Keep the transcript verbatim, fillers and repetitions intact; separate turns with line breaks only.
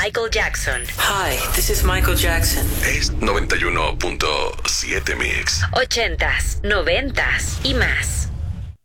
Michael Jackson.
Hi, this is Michael Jackson.
Es noventa y uno punto siete Mix.
Ochentas, noventas y más.